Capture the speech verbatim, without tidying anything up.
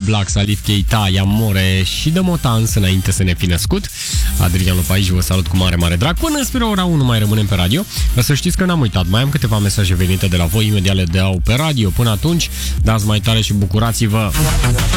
Black, Salif Keita, Iamore și de Motans înainte să ne fi născut. Adrian Lupa aici, vă salut cu mare, mare drag. Până spre ora unu mai rămânem pe radio. Dar să știți că n-am uitat, mai am câteva mesaje venite de la voi, imediat le dau pe radio. Până atunci, dați mai tare și bucurați-vă!